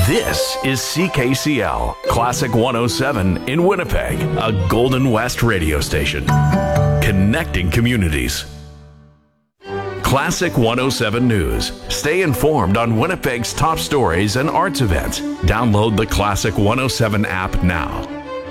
This is CKCL, Classic 107 in Winnipeg, a Golden West radio station. Connecting communities. Classic 107 News. Stay informed on Winnipeg's top stories and arts events. Download the Classic 107 app now.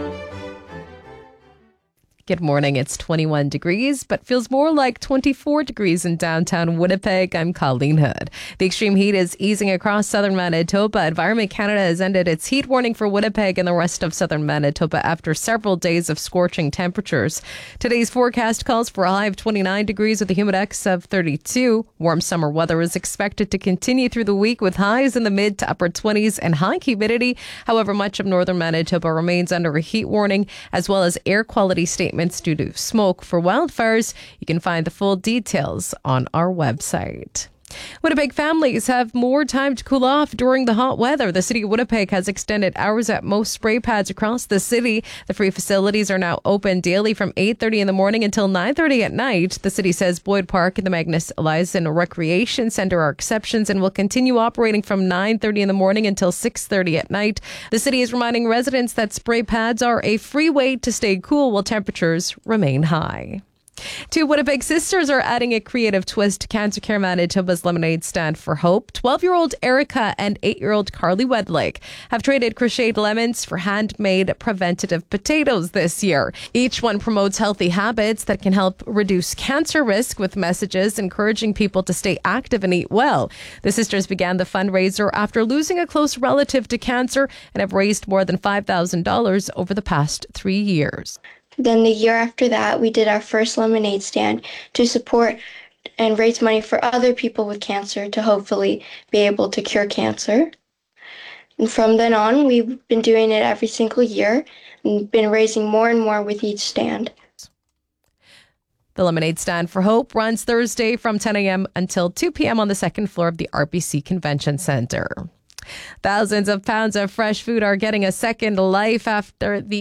Good morning. It's 21 degrees, but feels more like 24 degrees in downtown Winnipeg. I'm Colleen Hood. The extreme heat is easing across southern Manitoba. Environment Canada has ended its heat warning for Winnipeg and the rest of southern Manitoba after several days of scorching temperatures. Today's forecast calls for a high of 29 degrees with a humidex of 32. Warm summer weather is expected to continue through the week with highs in the mid to upper 20s and high humidity. However, much of northern Manitoba remains under a heat warning as well as air quality statements due to smoke for wildfires. You can find the full details on our website. Winnipeg families have more time to cool off during the hot weather. The City of Winnipeg has extended hours at most spray pads across the city. The free facilities are now open daily from 8:30 in the morning until 9:30 at night. The city says Boyd Park and the Magnus Eliason Recreation Centre are exceptions and will continue operating from 9:30 in the morning until 6:30 at night. The city is reminding residents that spray pads are a free way to stay cool while temperatures remain high. Two Winnipeg sisters are adding a creative twist to Cancer Care Manitoba's Lemonade Stand for Hope. 12-year-old Erica and 8-year-old Carly Wedlake have traded crocheted lemons for handmade preventative potatoes this year. Each one promotes healthy habits that can help reduce cancer risk with messages encouraging people to stay active and eat well. The sisters began the fundraiser after losing a close relative to cancer and have raised more than $5,000 over the past 3 years. Then the year after that, we did our first lemonade stand to support and raise money for other people with cancer to hopefully be able to cure cancer. And from then on, we've been doing it every single year and been raising more and more with each stand. The Lemonade Stand for Hope runs Thursday from 10 a.m. until 2 p.m. on the second floor of the RBC Convention Centre. Thousands of pounds of fresh food are getting a second life after the